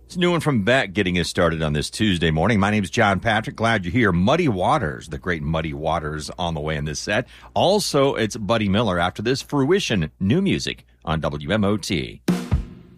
It's new one from Beck getting us started on this Tuesday morning. My name's John Patrick. Glad you're here. Muddy Waters, the great Muddy Waters on the way in this set. Also, it's Buddy Miller after this. Fruition, new music on WMOT.